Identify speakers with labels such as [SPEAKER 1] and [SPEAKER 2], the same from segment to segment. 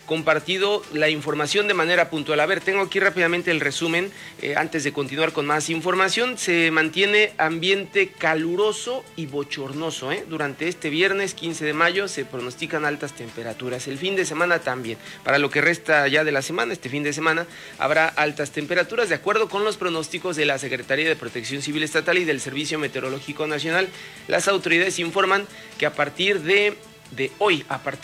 [SPEAKER 1] compartido la información de manera puntual. A ver, tengo aquí rápidamente el resumen antes de continuar con más información. Se mantiene ambiente caluroso y bochornoso, Durante este viernes 15 de mayo se pronostican altas temperaturas. El fin de semana también. Para lo que resta ya de la semana, este fin de semana, habrá altas temperaturas de acuerdo con los pronósticos de la Secretaría de Protección Civil Estatal y del Servicio Meteorológico Nacional. Las autoridades informan que a partir de hoy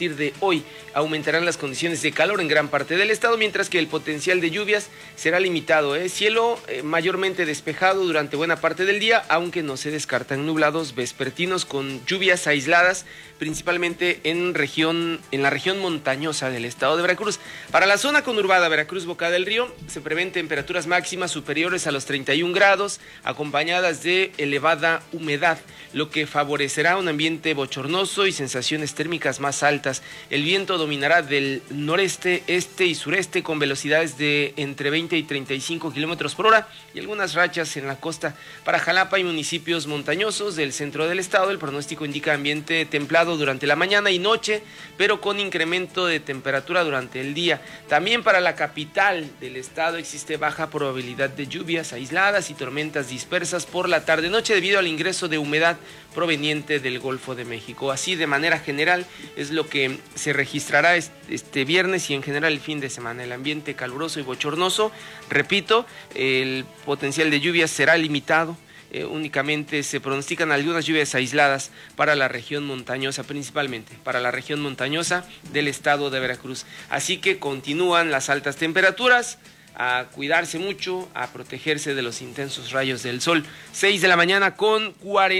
[SPEAKER 1] aumentarán las condiciones de calor en gran parte del estado, mientras que el potencial de lluvias será limitado. Cielo mayormente despejado durante buena parte del día, aunque no se descartan nublados vespertinos con lluvias aisladas, principalmente en la región montañosa del estado de Veracruz. Para la zona conurbada Veracruz-Boca del Río se prevén temperaturas máximas superiores a los 31 grados, acompañadas de elevada humedad, lo que favorecerá un ambiente bochornoso y sensaciones térmicas más altas. El viento dominará del noreste, este y sureste con velocidades de entre 20 y 35 kilómetros por hora y algunas rachas en la costa. Para Jalapa y municipios montañosos del centro del estado, el pronóstico indica ambiente templado durante la mañana y noche, pero con incremento de temperatura durante el día. También para la capital del estado existe baja probabilidad de lluvias aisladas y tormentas dispersas por la tarde-noche debido al ingreso de humedad proveniente del Golfo de México. Así, de manera general, es lo que se registrará este viernes y en general el fin de semana. El ambiente caluroso y bochornoso, repito, el potencial de lluvias será limitado. Únicamente se pronostican algunas lluvias aisladas para la región montañosa, principalmente para la región montañosa del estado de Veracruz. Así que continúan las altas temperaturas, a cuidarse mucho, a protegerse de los intensos rayos del sol. 6 de la mañana con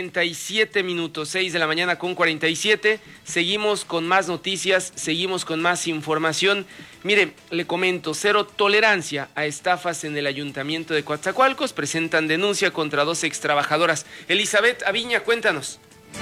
[SPEAKER 1] 47 minutos, 6 de la mañana con 47, seguimos con más noticias, seguimos con más información. Mire, le comento, cero tolerancia a estafas en el Ayuntamiento de Coatzacoalcos, presentan denuncia contra 2 extrabajadoras. Elizabeth Aviña, cuéntanos.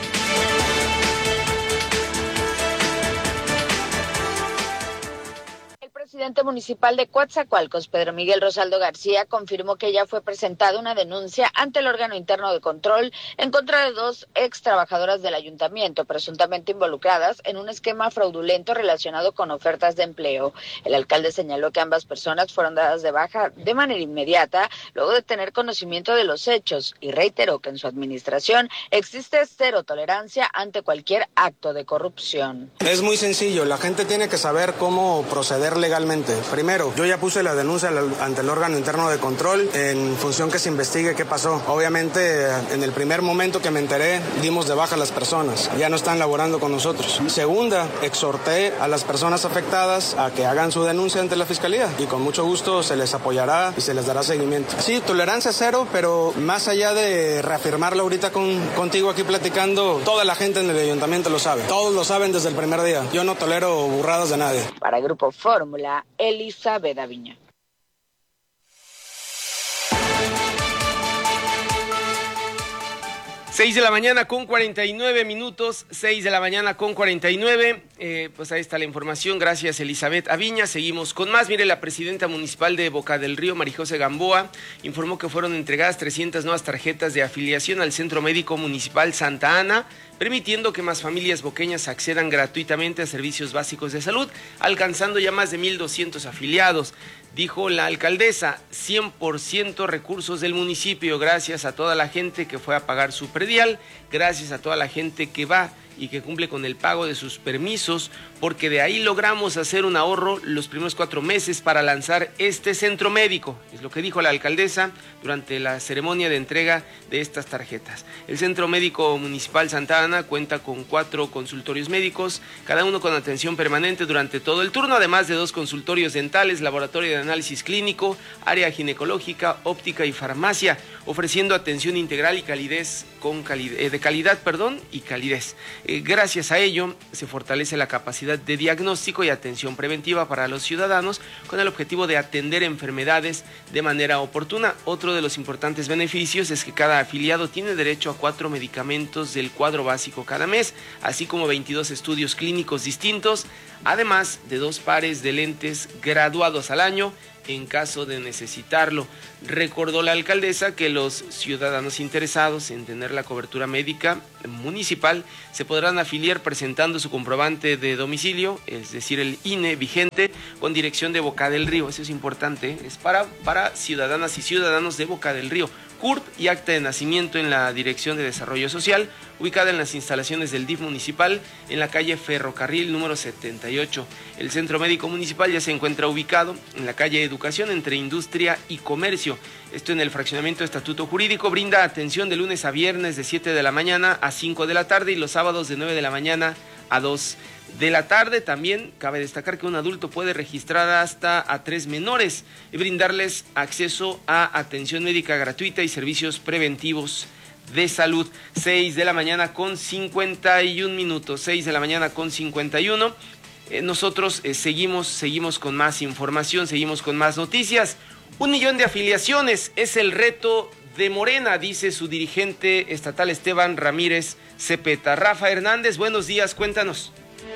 [SPEAKER 2] El presidente municipal de Coatzacoalcos, Pedro Miguel Rosaldo García, confirmó que ya fue presentada una denuncia ante el órgano interno de control en contra de 2 ex trabajadoras del ayuntamiento, presuntamente involucradas en un esquema fraudulento relacionado con ofertas de empleo. El alcalde señaló que ambas personas fueron dadas de baja de manera inmediata luego de tener conocimiento de los hechos y reiteró que en su administración existe cero tolerancia ante cualquier acto de corrupción.
[SPEAKER 3] Es muy sencillo, la gente tiene que saber cómo proceder legalmente. Primero, yo ya puse la denuncia ante el órgano interno de control en función que se investigue qué pasó. Obviamente, en el primer momento que me enteré, dimos de baja a las personas. Ya no están laborando con nosotros. Segunda, exhorté a las personas afectadas a que hagan su denuncia ante la fiscalía y con mucho gusto se les apoyará y se les dará seguimiento. Sí, tolerancia cero, pero más allá de reafirmarlo ahorita contigo aquí platicando, toda la gente en el ayuntamiento lo sabe. Todos lo saben desde el primer día. Yo no tolero burradas de nadie.
[SPEAKER 2] Para Grupo Fórmula, Elizabeth Aviña.
[SPEAKER 1] Seis de la mañana con 49 minutos, 6 de la mañana con 49, pues ahí está la información, gracias Elizabeth Aviña. Seguimos con más. Mire, la presidenta municipal de Boca del Río, Marijose Gamboa, informó que fueron entregadas 300 nuevas tarjetas de afiliación al Centro Médico Municipal Santa Ana, permitiendo que más familias boqueñas accedan gratuitamente a servicios básicos de salud, alcanzando ya más de 1,200 afiliados. Dijo la alcaldesa, 100% recursos del municipio, gracias a toda la gente que fue a pagar su predial, gracias a toda la gente que va y que cumple con el pago de sus permisos, porque de ahí logramos hacer un ahorro los primeros 4 meses para lanzar este centro médico, es lo que dijo la alcaldesa durante la ceremonia de entrega de estas tarjetas. El Centro Médico Municipal Santa Ana cuenta con 4 consultorios médicos, cada uno con atención permanente durante todo el turno, además de 2 consultorios dentales, laboratorio de análisis clínico, área ginecológica, óptica y farmacia, ofreciendo atención integral y calidez de calidad y calidez. Gracias a ello se fortalece la capacidad de diagnóstico y atención preventiva para los ciudadanos con el objetivo de atender enfermedades de manera oportuna. Otro de los importantes beneficios es que cada afiliado tiene derecho a 4 medicamentos del cuadro básico cada mes, así como 22 estudios clínicos distintos, además de 2 pares de lentes graduados al año en caso de necesitarlo. Recordó la alcaldesa que los ciudadanos interesados en tener la cobertura médica municipal se podrán afiliar presentando su comprobante de domicilio, es decir, el INE vigente, con dirección de Boca del Río. Eso es importante, es para ciudadanas y ciudadanos de Boca del Río. CURP y acta de nacimiento en la Dirección de Desarrollo Social, ubicada en las instalaciones del DIF municipal, en la calle Ferrocarril número 78. El Centro Médico Municipal ya se encuentra ubicado en la calle Educación entre Industria y Comercio. Esto en el fraccionamiento Estatuto Jurídico. Brinda atención de lunes a viernes de 7 de la mañana a 5 de la tarde y los sábados de 9 de la mañana a 2 de la tarde. También cabe destacar que un adulto puede registrar hasta a 3 menores y brindarles acceso a atención médica gratuita y servicios preventivos de salud. 6 de la mañana con 51 minutos, 6 de la mañana con 51. Nosotros seguimos con más información, seguimos con más noticias. 1 millón de afiliaciones es el reto de Morena, dice su dirigente estatal Esteban Ramírez Cepeta. Rafa Hernández, buenos días, cuéntanos.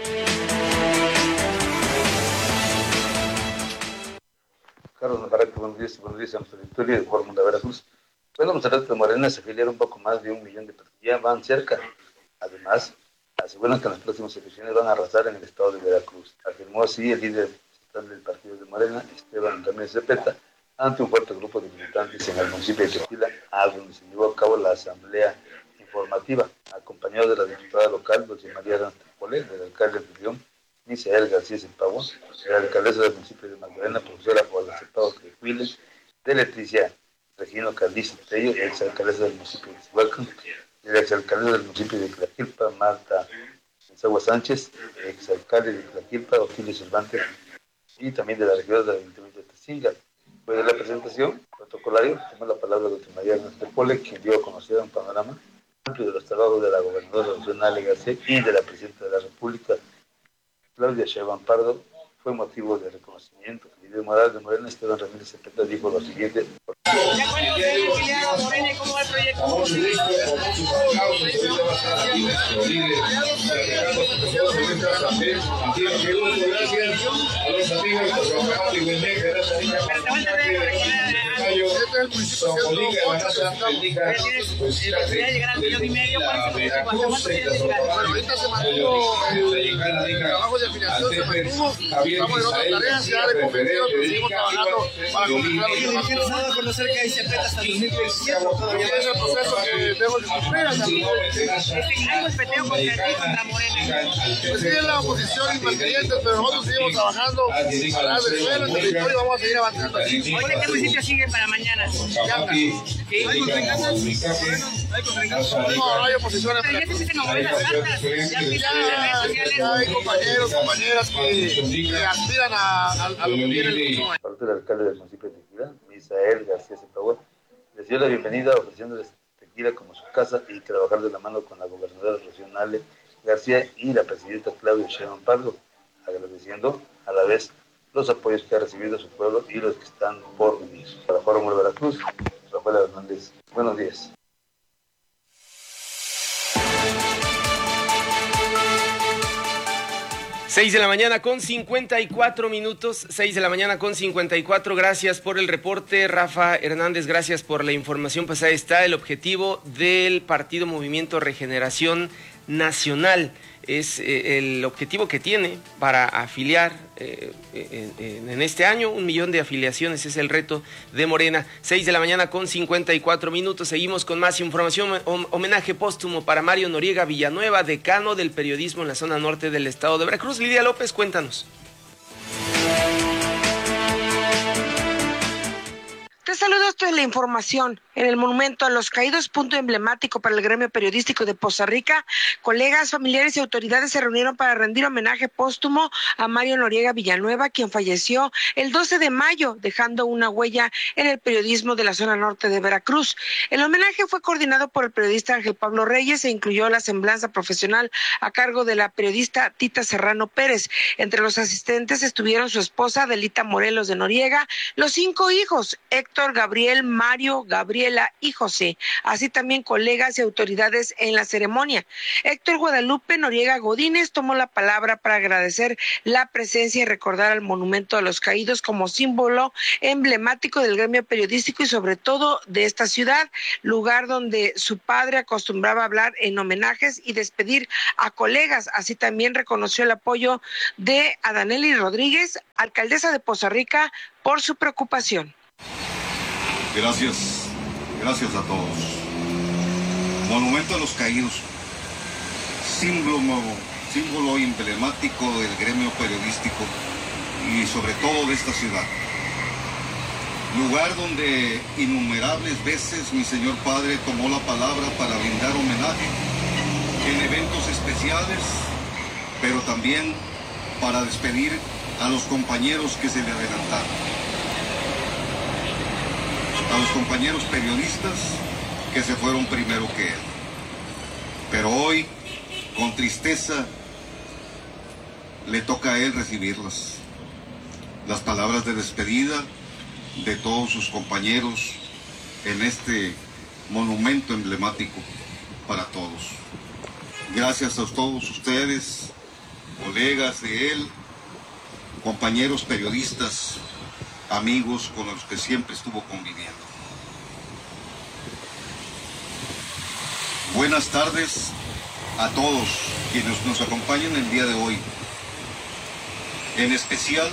[SPEAKER 4] Carlos Navarrete, buenos días a nuestra auditorio de Fórmula Veracruz. Bueno, los retos de Morena se afiliaron un poco más de 1 millón de personas, ya van cerca. Además, aseguran que en las próximas elecciones van a arrasar en el estado de Veracruz. Afirmó así el líder del partido de Morena, Esteban Ramírez Cepeta, ante un fuerte grupo de militantes en el municipio de Tequila, a donde se llevó a cabo la asamblea informativa, acompañado de la diputada local, Dulce María Rantepolé, del alcalde de León, Misael García Cepagua, de la alcaldesa del municipio de Magdalena, profesora Paula Cepagua Tejuiles, de Leticia Regino Carlizo Tello, exalcaldesa del municipio de Chihuahua, de la exalcaldesa del municipio de Tlaquilpa, Marta Sagua Sánchez, exalcalde de Tlaquilpa, Otilio Cervantes, y también de la región del Ayuntamiento de Tecinga. Después de la presentación protocolario, tomó la palabra Dulce María Rantepolé, quien dio a conocer un panorama amplio de los trabajos de la gobernadora regional García y de la presidenta de la República, Claudia Sheinbaum Pardo. Fue motivo de reconocimiento. El líder moral de Morena, Esteban Ramírez Cepeta, dijo lo siguiente.
[SPEAKER 5] ¿Cómo va el proyecto?
[SPEAKER 6] Ahorita se mantuvo el trabajo de afiliación, se mantuvo, estamos en otras tareas, ya de convencido que seguimos trabajando para completar los demás.
[SPEAKER 5] ¿Qué ha dado a conocer que hay Cepeta hasta 2027?
[SPEAKER 6] Todavía es el proceso que debemos de cumplir.
[SPEAKER 5] ¿Hay golpeteo contra Morena?
[SPEAKER 6] Pues sí, es la oposición independiente, pero nosotros seguimos trabajando para dar de suelo, el territorio, y vamos a seguir avanzando así.
[SPEAKER 5] Oye, ¿qué municipio sigue para mañana? ¿Hay contrincantes?
[SPEAKER 6] No hay oposición.
[SPEAKER 5] Pero ya se empiezan a mover las cartas,
[SPEAKER 6] Ya hay compañeras que aspiran a lo que viene el próximo año.
[SPEAKER 4] Parte del alcalde del municipio de Tequila, Misael García Cepagua, les dio la bienvenida ofreciéndoles Tequila como su casa y trabajar de la mano con la gobernadora regional García y la presidenta Claudia Sheinbaum Pardo, agradeciendo a la vez los apoyos que ha recibido su pueblo y los que están por venir. Para Fórmula Veracruz, Rafael Hernández. Buenos días.
[SPEAKER 1] Seis de la mañana con 54 minutos, 6 de la mañana con 54, gracias por el reporte, Rafa Hernández, gracias por la información. Pues ahí está el objetivo del Partido Movimiento Regeneración Nacional, es el objetivo que tiene para afiliar en este año 1 millón de afiliaciones, es el reto de Morena. 6 de la mañana con 54 minutos, seguimos con más información. Homenaje póstumo para Mario Noriega Villanueva, decano del periodismo en la zona norte del estado de Veracruz. Lidia López, cuéntanos.
[SPEAKER 7] Te saludo, esto es la información. En el Monumento a los Caídos, punto emblemático para el gremio periodístico de Poza Rica, colegas, familiares y autoridades se reunieron para rendir homenaje póstumo a Mario Noriega Villanueva, quien falleció el 12 de mayo, dejando una huella en el periodismo de la zona norte de Veracruz. El homenaje fue coordinado por el periodista Ángel Pablo Reyes e incluyó la semblanza profesional a cargo de la periodista Tita Serrano Pérez. Entre los asistentes estuvieron su esposa Adelita Morelos de Noriega, los 5 hijos, Héctor, Gabriel, Miguel, Mario, Gabriela y José, así también colegas y autoridades en la ceremonia. Héctor Guadalupe Noriega Godínez tomó la palabra para agradecer la presencia y recordar al Monumento a los Caídos como símbolo emblemático del gremio periodístico y sobre todo de esta ciudad, lugar donde su padre acostumbraba a hablar en homenajes y despedir a colegas. Así también reconoció el apoyo de Adaneli Rodríguez, alcaldesa de Poza Rica, por su preocupación.
[SPEAKER 8] Gracias a todos. Monumento a los Caídos, símbolo emblemático del gremio periodístico y sobre todo de esta ciudad. Lugar donde innumerables veces mi señor padre tomó la palabra para brindar homenaje en eventos especiales, pero también para despedir a los compañeros que se le adelantaron, a los compañeros periodistas que se fueron primero que él. Pero hoy, con tristeza, le toca a él recibirlas. Las palabras de despedida de todos sus compañeros en este monumento emblemático para todos. Gracias a todos ustedes, colegas de él, compañeros periodistas, amigos con los que siempre estuvo conviviendo. Buenas tardes a todos quienes nos acompañan el día de hoy, en especial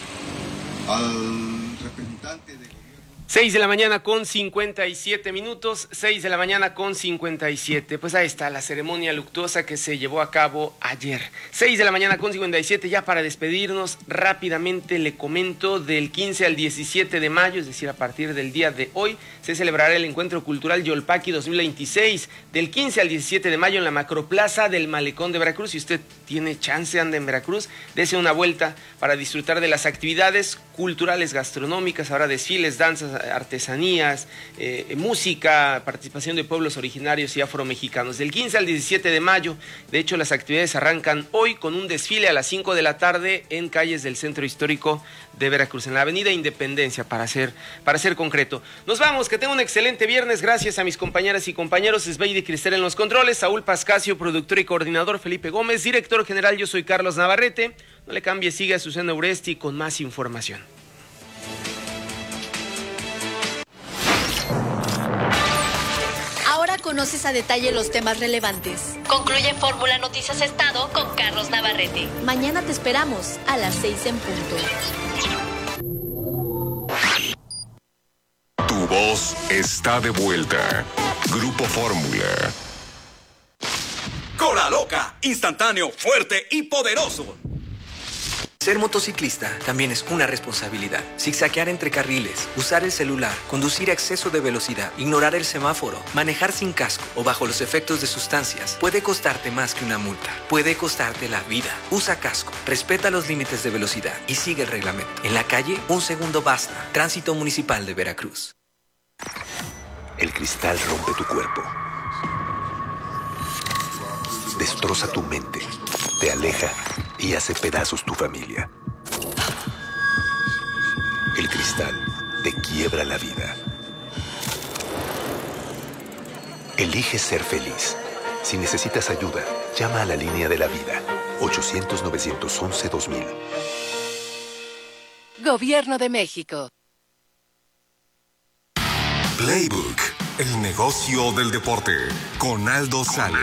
[SPEAKER 8] al representante de...
[SPEAKER 1] 6 de la mañana con 57 minutos, 6 de la mañana con 57. Pues ahí está la ceremonia luctuosa que se llevó a cabo ayer. 6 de la mañana con 57, ya para despedirnos rápidamente le comento, del 15 al 17 de mayo, es decir, a partir del día de hoy, se celebrará el Encuentro Cultural Yolpaqui 2026, del 15 al 17 de mayo en la Macroplaza del Malecón de Veracruz. Si usted tiene chance, anda en Veracruz, dése una vuelta para disfrutar de las actividades culturales, gastronómicas, habrá desfiles, danzas, artesanías, música, participación de pueblos originarios y afromexicanos. Del 15 al 17 de mayo, de hecho las actividades arrancan hoy con un desfile a las 5 de la tarde en calles del centro histórico de Veracruz, en la avenida Independencia, para ser concreto. Nos vamos, que tengan un excelente viernes, gracias a mis compañeras y compañeros, Esbeidi Cristel en los controles, Saúl Pascasio, productor y coordinador, Felipe Gómez, director general, yo soy Carlos Navarrete. No le cambie, siga a Susana Uresti con más información.
[SPEAKER 9] Ahora conoces a detalle los temas relevantes. Concluye Fórmula Noticias Estado con Carlos Navarrete. Mañana te esperamos a las 6 en punto.
[SPEAKER 10] Tu voz está de vuelta. Grupo Fórmula.
[SPEAKER 11] Cola Loca, instantáneo, fuerte y poderoso.
[SPEAKER 12] Ser motociclista también es una responsabilidad. Zigzaguear entre carriles, usar el celular, conducir a exceso de velocidad, ignorar el semáforo, manejar sin casco o bajo los efectos de sustancias puede costarte más que una multa. Puede costarte la vida. Usa casco, respeta los límites de velocidad y sigue el reglamento. En la calle, un segundo basta. Tránsito Municipal de Veracruz.
[SPEAKER 13] El cristal rompe tu cuerpo. Destroza tu mente, te aleja y hace pedazos tu familia. El cristal te quiebra la vida. Elige ser feliz. Si necesitas ayuda, llama a la línea de la vida, 800-911-2000.
[SPEAKER 14] Gobierno de México.
[SPEAKER 10] Playbook, el negocio del deporte, con Aldo Sales.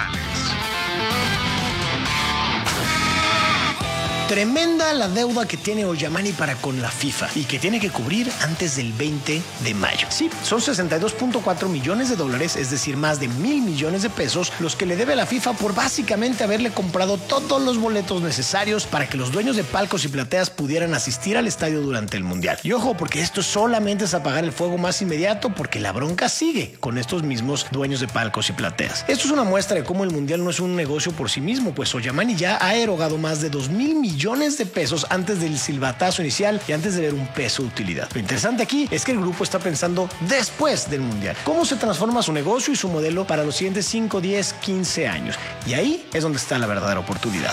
[SPEAKER 15] Tremenda la deuda que tiene Oyamani para con la FIFA y que tiene que cubrir antes del 20 de mayo. Sí, son 62.4 millones de dólares, es decir, más de 1,000 millones de pesos, los que le debe a la FIFA por básicamente haberle comprado todos los boletos necesarios para que los dueños de palcos y plateas pudieran asistir al estadio durante el Mundial. Y ojo, porque esto solamente es apagar el fuego más inmediato, porque la bronca sigue con estos mismos dueños de palcos y plateas. Esto es una muestra de cómo el Mundial no es un negocio por sí mismo, pues Oyamani ya ha erogado más de 2,000 millones de pesos antes del silbatazo inicial y antes de ver un peso de utilidad. Lo interesante aquí es que el grupo está pensando después del Mundial. ¿Cómo se transforma su negocio y su modelo para los siguientes 5, 10, 15 años? Y ahí es donde está la verdadera oportunidad.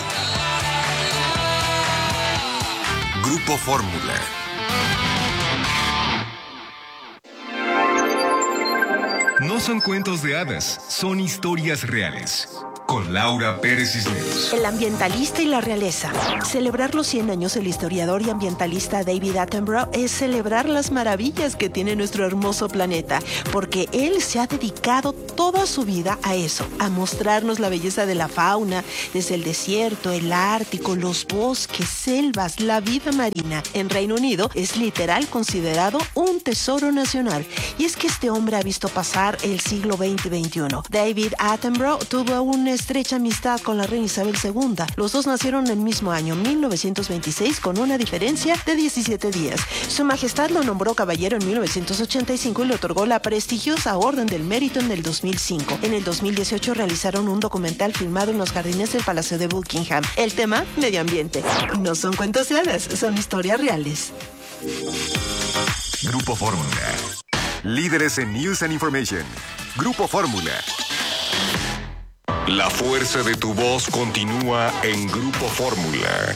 [SPEAKER 10] Grupo Fórmula. No son cuentos de hadas, son historias reales. Con Laura Pérez Cisneros.
[SPEAKER 16] El ambientalista y la realeza. Celebrar los 100 años del historiador y ambientalista David Attenborough es celebrar las maravillas que tiene nuestro hermoso planeta, porque él se ha dedicado toda su vida a eso, a mostrarnos la belleza de la fauna, desde el desierto, el Ártico, los bosques, selvas, la vida marina. En Reino Unido es literal considerado un tesoro nacional. Y es que este hombre ha visto pasar el siglo XX y XXI. David Attenborough tuvo una estrecha amistad con la reina Isabel II. Los dos nacieron en el mismo año, 1926, con una diferencia de 17 días. Su Majestad lo nombró caballero en 1985 y le otorgó la prestigiosa Orden del Mérito en el 2005. En el 2018 realizaron un documental filmado en los jardines del Palacio de Buckingham. El tema, medio ambiente. No son cuentos de hadas, son historias reales.
[SPEAKER 10] Grupo Fórmula. Líderes en News and Information. Grupo Fórmula. La fuerza de tu voz continúa en Grupo Fórmula.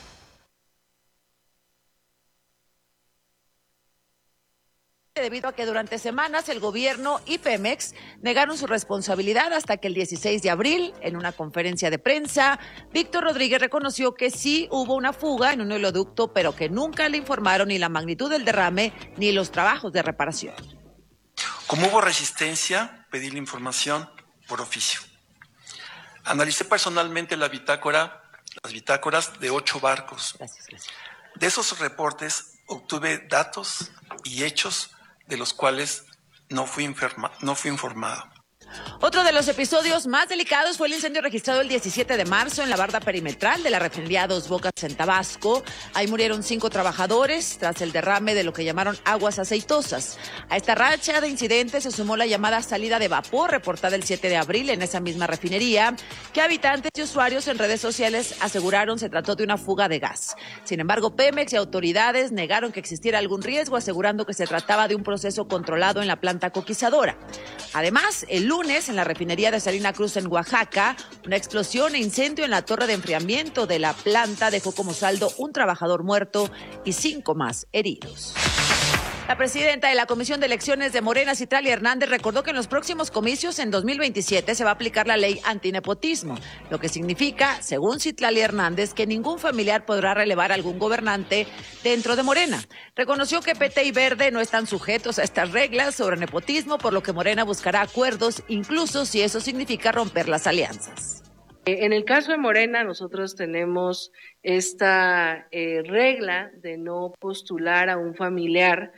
[SPEAKER 17] Debido a que durante semanas el gobierno y Pemex negaron su responsabilidad hasta que el 16 de abril, en una conferencia de prensa, Víctor Rodríguez reconoció que sí hubo una fuga en un oleoducto, pero que nunca le informaron ni la magnitud del derrame ni los trabajos de reparación.
[SPEAKER 18] Como hubo resistencia, pedí la información por oficio. Analicé personalmente las bitácoras de 8 barcos.
[SPEAKER 17] Gracias.
[SPEAKER 18] De esos reportes obtuve datos y hechos de los cuales no fui informado.
[SPEAKER 17] Otro de los episodios más delicados fue el incendio registrado el 17 de marzo en la barda perimetral de la refinería Dos Bocas en Tabasco. Ahí murieron 5 trabajadores tras el derrame de lo que llamaron aguas aceitosas. A esta racha de incidentes se sumó la llamada salida de vapor reportada el 7 de abril en esa misma refinería, que habitantes y usuarios en redes sociales aseguraron se trató de una fuga de gas. Sin embargo, Pemex y autoridades negaron que existiera algún riesgo, asegurando que se trataba de un proceso controlado en la planta coquizadora. Además, el lunes, en la refinería de Salina Cruz en Oaxaca, una explosión e incendio en la torre de enfriamiento de la planta dejó como saldo un trabajador muerto y 5 más heridos. La presidenta de la Comisión de Elecciones de Morena, Citlali Hernández, recordó que en los próximos comicios en 2027 se va a aplicar la ley antinepotismo, lo que significa, según Citlali Hernández, que ningún familiar podrá relevar a algún gobernante dentro de Morena. Reconoció que PT y Verde no están sujetos a estas reglas sobre nepotismo, por lo que Morena buscará acuerdos, incluso si eso significa romper las alianzas.
[SPEAKER 19] En el caso de Morena, nosotros tenemos esta regla de no postular a un familiar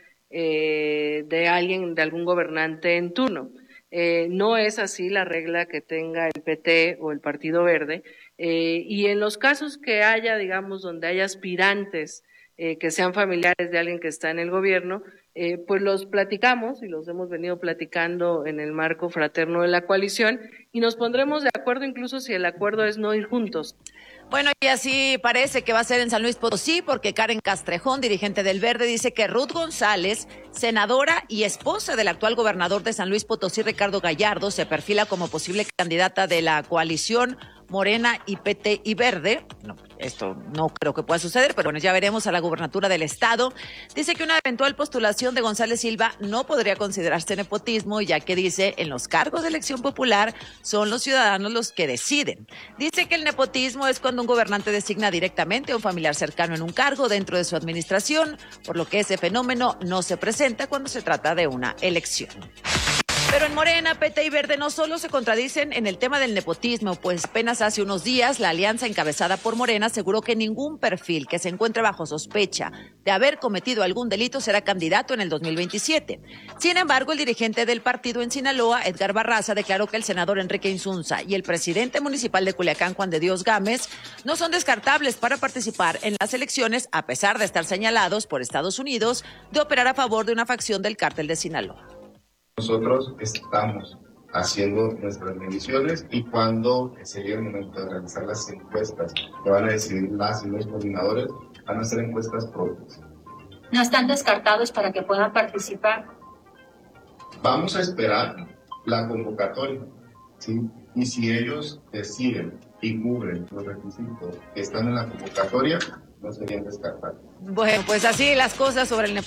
[SPEAKER 19] de algún gobernante en turno. No es así la regla que tenga el PT o el Partido Verde, y en los casos que haya, digamos, donde haya aspirantes que sean familiares de alguien que está en el gobierno, pues los platicamos y los hemos venido platicando en el marco fraterno de la coalición y nos pondremos de acuerdo incluso si el acuerdo es no ir juntos.
[SPEAKER 17] Bueno, y así parece que va a ser en San Luis Potosí, porque Karen Castrejón, dirigente del Verde, dice que Ruth González, senadora y esposa del actual gobernador de San Luis Potosí, Ricardo Gallardo, se perfila como posible candidata de la coalición Morena y PT y Verde. No, esto no creo que pueda suceder, pero bueno, ya veremos, a la gubernatura del estado. Dice que una eventual postulación de González Silva no podría considerarse nepotismo, ya que dice, en los cargos de elección popular son los ciudadanos los que deciden. Dice que el nepotismo es cuando un gobernante designa directamente a un familiar cercano en un cargo dentro de su administración, por lo que ese fenómeno no se presenta cuando se trata de una elección. Pero en Morena, PT y Verde no solo se contradicen en el tema del nepotismo, pues apenas hace unos días la alianza encabezada por Morena aseguró que ningún perfil que se encuentre bajo sospecha de haber cometido algún delito será candidato en el 2027. Sin embargo, el dirigente del partido en Sinaloa, Edgar Barraza, declaró que el senador Enrique Insunza y el presidente municipal de Culiacán, Juan de Dios Gámez, no son descartables para participar en las elecciones, a pesar de estar señalados por Estados Unidos de operar a favor de una facción del cártel de Sinaloa.
[SPEAKER 20] Nosotros estamos haciendo nuestras mediciones y cuando se llegue el momento de realizar las encuestas que van a decidir las y los coordinadores, van a ser encuestas propias.
[SPEAKER 21] ¿No están descartados para que puedan participar?
[SPEAKER 20] Vamos a esperar la convocatoria, ¿sí? Y si ellos deciden y cubren los requisitos que están en la convocatoria, no serían descartados.
[SPEAKER 17] Bueno, pues así las cosas sobre el nepotismo.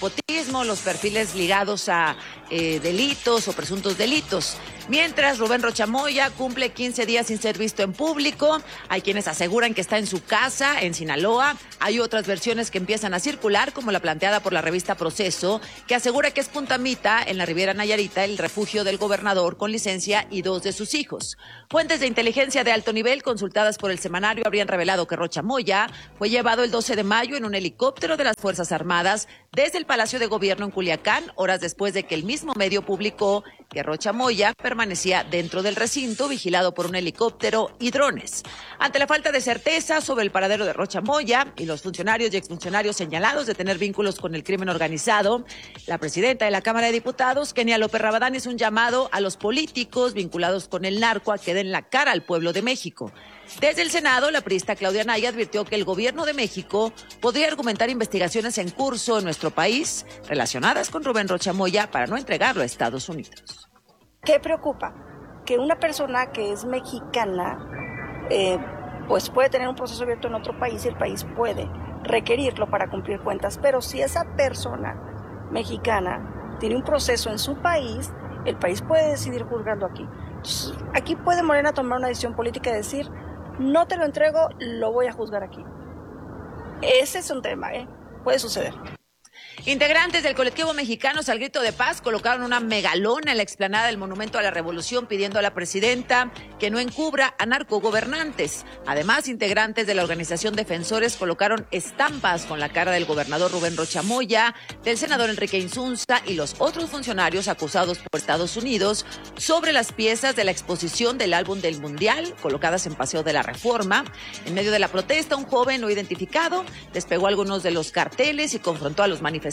[SPEAKER 17] mismo los perfiles ligados a delitos o presuntos delitos. Mientras Rubén Rocha Moya cumple 15 días sin ser visto en público, hay quienes aseguran que está en su casa, en Sinaloa. Hay otras versiones que empiezan a circular, como la planteada por la revista Proceso, que asegura que es Punta Mita, en la Riviera Nayarita, el refugio del gobernador con licencia y 2 de sus hijos. Fuentes de inteligencia de alto nivel consultadas por el semanario habrían revelado que Rocha Moya fue llevado el 12 de mayo en un helicóptero de las Fuerzas Armadas desde el Palacio de Gobierno en Culiacán, horas después de que el mismo medio publicó que Rocha Moya permanecía dentro del recinto vigilado por un helicóptero y drones. Ante la falta de certeza sobre el paradero de Rocha Moya y los funcionarios y exfuncionarios señalados de tener vínculos con el crimen organizado, la presidenta de la Cámara de Diputados, Kenia López Rabadán, hizo un llamado a los políticos vinculados con el narco a que den la cara al pueblo de México. Desde el Senado, la priista Claudia Naya advirtió que el gobierno de México podría argumentar investigaciones en curso en nuestro país relacionadas con Rubén Rocha Moya para no entregarlo a Estados Unidos.
[SPEAKER 3] ¿Qué preocupa? Que una persona que es mexicana pues puede tener un proceso abierto en otro país y el país puede requerirlo para cumplir cuentas, pero si esa persona mexicana tiene un proceso en su país, el país puede decidir juzgarlo aquí. Entonces, aquí puede Morena tomar una decisión política y decir, no te lo entrego, lo voy a juzgar aquí. Ese es un tema, puede suceder.
[SPEAKER 17] Integrantes del colectivo Mexicanos al Grito de Paz colocaron una megalona en la explanada del Monumento a la Revolución pidiendo a la presidenta que no encubra a narcogobernantes. Además, integrantes de la organización Defensores colocaron estampas con la cara del gobernador Rubén Rocha Moya, del senador Enrique Insunza y los otros funcionarios acusados por Estados Unidos sobre las piezas de la exposición del álbum del Mundial colocadas en Paseo de la Reforma. En medio de la protesta, un joven no identificado despegó algunos de los carteles y confrontó a los manifestantes.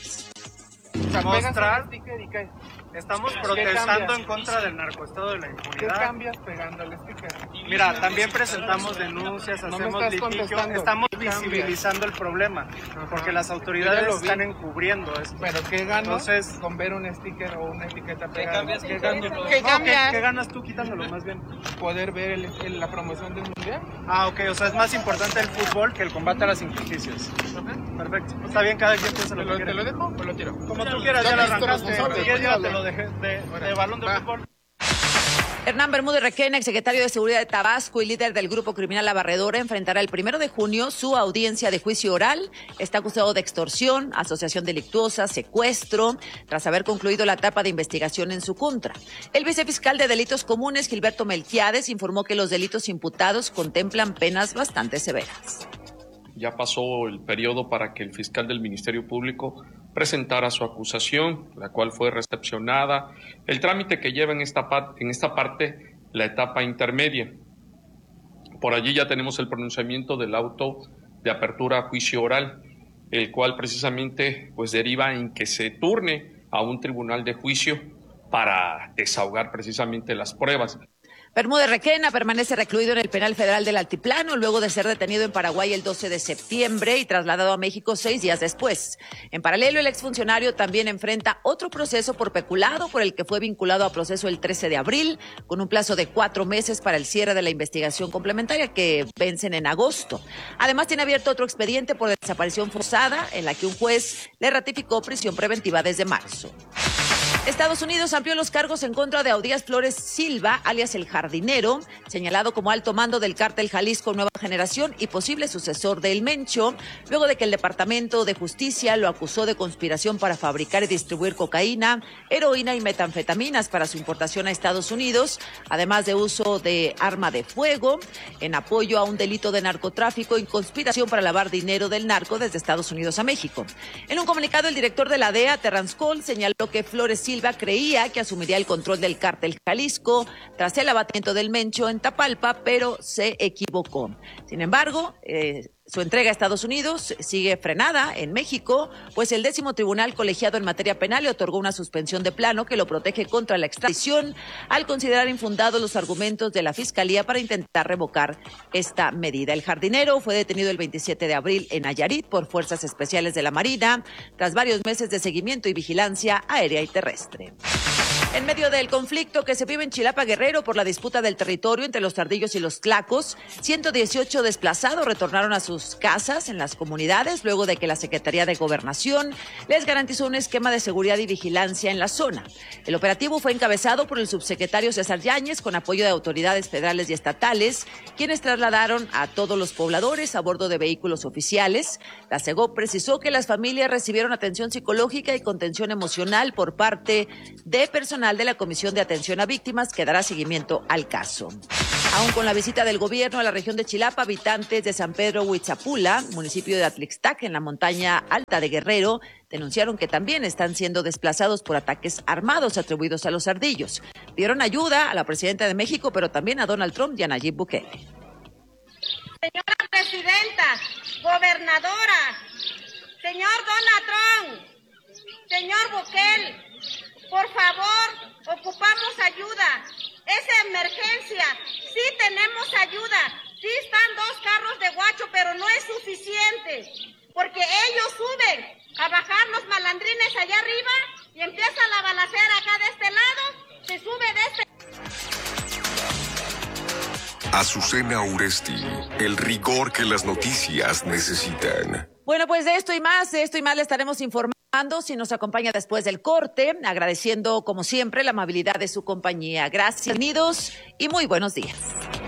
[SPEAKER 22] Estamos protestando en contra del narcoestado de la impunidad.
[SPEAKER 23] ¿Qué cambias pegando el sticker?
[SPEAKER 22] Mira, también presentamos denuncias, hacemos litigio, estamos visibilizando el problema, porque las autoridades están encubriendo esto.
[SPEAKER 23] ¿Pero qué ganas con ver un sticker o una etiqueta pegada?
[SPEAKER 22] ¿Qué ganas tú quitándolo, más bien?
[SPEAKER 23] ¿Poder ver la promoción del mundial?
[SPEAKER 22] Ah, ok, o sea, es más importante el fútbol que el combate a las injusticias. Perfecto. Está bien, cada quien piensa lo que quiere.
[SPEAKER 23] ¿Te lo dejo o lo tiro?
[SPEAKER 22] Como tú quieras, ya lo arrancaste. Llévatelo de balón de fútbol.
[SPEAKER 17] Hernán Bermúdez Requena, exsecretario de Seguridad de Tabasco y líder del grupo criminal La Barredora, enfrentará el 1 de junio su audiencia de juicio oral. Está acusado de extorsión, asociación delictuosa, secuestro, tras haber concluido la etapa de investigación en su contra. El vicefiscal de Delitos Comunes, Gilberto Melquiades, informó que los delitos imputados contemplan penas bastante severas.
[SPEAKER 24] Ya pasó el periodo para que el fiscal del Ministerio Público presentara su acusación, la cual fue recepcionada. El trámite que lleva en esta parte la etapa intermedia. Por allí ya tenemos el pronunciamiento del auto de apertura a juicio oral, el cual precisamente pues deriva en que se turne a un tribunal de juicio para desahogar precisamente las pruebas.
[SPEAKER 17] Bermúdez Requena permanece recluido en el Penal Federal del Altiplano luego de ser detenido en Paraguay el 12 de septiembre y trasladado a México 6 días después. En paralelo, el exfuncionario también enfrenta otro proceso por peculado por el que fue vinculado a proceso el 13 de abril, con un plazo de 4 meses para el cierre de la investigación complementaria que vencen en agosto. Además, tiene abierto otro expediente por desaparición forzada en la que un juez le ratificó prisión preventiva desde marzo. Estados Unidos amplió los cargos en contra de Audías Flores Silva, alias El Jardinero, señalado como alto mando del cártel Jalisco Nueva Generación y posible sucesor de El Mencho, luego de que el Departamento de Justicia lo acusó de conspiración para fabricar y distribuir cocaína, heroína y metanfetaminas para su importación a Estados Unidos, además de uso de arma de fuego, en apoyo a un delito de narcotráfico y conspiración para lavar dinero del narco desde Estados Unidos a México. En un comunicado, el director de la DEA, Terrance Cole, señaló que Flores Silva creía que asumiría el control del cártel Jalisco tras el abatimiento del Mencho en Tapalpa, pero se equivocó. Sin embargo, su entrega a Estados Unidos sigue frenada en México, pues el 10º Tribunal Colegiado en Materia Penal le otorgó una suspensión de plano que lo protege contra la extradición al considerar infundados los argumentos de la Fiscalía para intentar revocar esta medida. El Jardinero fue detenido el 27 de abril en Nayarit por Fuerzas Especiales de la Marina tras varios meses de seguimiento y vigilancia aérea y terrestre. En medio del conflicto que se vive en Chilapa, Guerrero, por la disputa del territorio entre los ardillos y los tlacos, 118 desplazados retornaron a sus casas en las comunidades luego de que la Secretaría de Gobernación les garantizó un esquema de seguridad y vigilancia en la zona. El operativo fue encabezado por el subsecretario César Yáñez con apoyo de autoridades federales y estatales, quienes trasladaron a todos los pobladores a bordo de vehículos oficiales. La SEGOV precisó que las familias recibieron atención psicológica y contención emocional por parte de personal de la Comisión de Atención a Víctimas, que dará seguimiento al caso. Aún con la visita del gobierno a la región de Chilapa, habitantes de San Pedro Huitzapula, municipio de Atlixtac, en la montaña alta de Guerrero, denunciaron que también están siendo desplazados por ataques armados atribuidos a los ardillos. Pidieron ayuda a la presidenta de México, pero también a Donald Trump y a Nayib Bukele.
[SPEAKER 2] Señora presidenta, gobernadora, señor Donald Trump, señor Bukele, por favor, ocupamos ayuda. Es emergencia. Sí tenemos ayuda. Sí están 2 carros de guacho, pero no es suficiente. Porque ellos suben a bajar los malandrines allá arriba y empieza la balacera acá de este lado. Se sube de este...
[SPEAKER 10] Azucena Uresti, el rigor que las noticias necesitan.
[SPEAKER 17] Bueno, pues de esto y más le estaremos informando si nos acompaña después del corte, agradeciendo como siempre la amabilidad de su compañía. Gracias, unidos y muy buenos días.